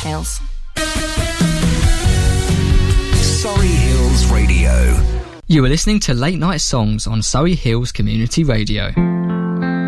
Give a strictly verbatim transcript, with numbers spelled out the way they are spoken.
Hills. Surrey Hills Radio. You are listening to Late Night Songs on Surrey Hills Community Radio.